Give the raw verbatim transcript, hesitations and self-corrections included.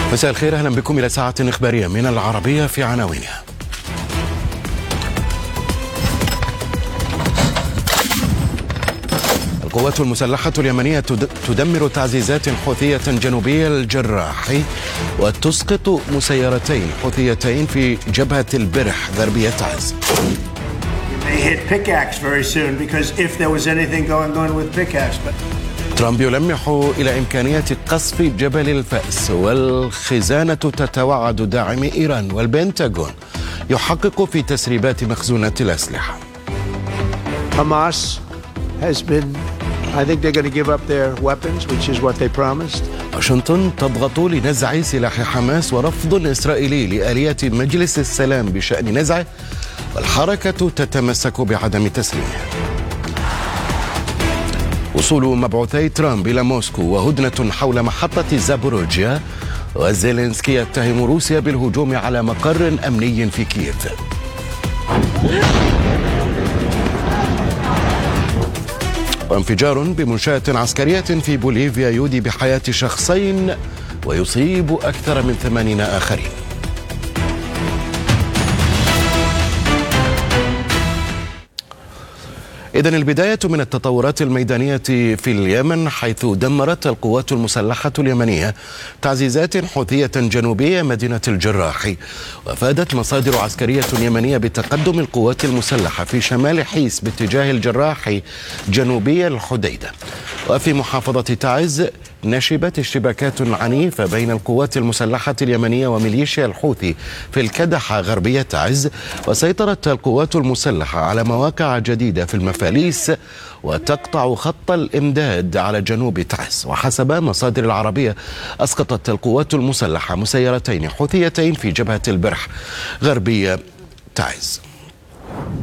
مساء الخير، أهلا بكم إلى ساعة إخبارية من العربية في عناوينها. القوات المسلحة اليمنية تدمر تعزيزات حوثية جنوبية الجراح وتسقط مسيرتين حوثيتين في جبهة البرح غربية تعز. ترامب يلمح إلى إمكانية قصف جبل الفأس، والخزانة تتوعد داعم إيران، والبنتاغون يحقق في تسريبات مخزونة الأسلحة. Hamas has been I think they're going to give up their weapons, which is what they promised. واشنطن تضغط لنزع سلاح حماس ورفض إسرائيلي لآلية مجلس السلام بشأن نزعه، والحركة تتمسك بعدم تسليمه. وصول مبعوثي ترامب إلى موسكو وهدنة حول محطة زابوروجيا، وزيلينسكي يتهم روسيا بالهجوم على مقر أمني في كييف. وانفجار بمنشأة عسكرية في بوليفيا يودي بحياة شخصين ويصيب أكثر من ثمانين آخرين. إذن البداية من التطورات الميدانية في اليمن، حيث دمرت القوات المسلحة اليمنية تعزيزات حوثية جنوبية مدينة الجراح. وأفادت مصادر عسكرية يمنية بتقدم القوات المسلحة في شمال حيس باتجاه الجراح جنوبي الحديدة. وفي محافظة تعز نشبت اشتباكات عنيفة بين القوات المسلحة اليمنية وميليشيا الحوثي في الكدحة غربية تعز، وسيطرت القوات المسلحة على مواقع جديدة في المفاليس وتقطع خط الإمداد على جنوب تعز. وحسب مصادر العربية أسقطت القوات المسلحة مسيرتين حوثيتين في جبهة البرح غربية تعز.